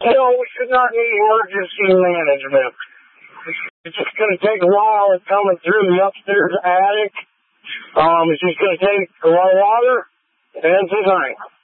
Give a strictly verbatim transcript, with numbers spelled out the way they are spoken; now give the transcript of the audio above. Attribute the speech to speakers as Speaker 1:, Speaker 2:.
Speaker 1: No, we should not need emergency management. It's just going to take a while coming through the upstairs attic. Um, it's just going to take a lot of water and some rain.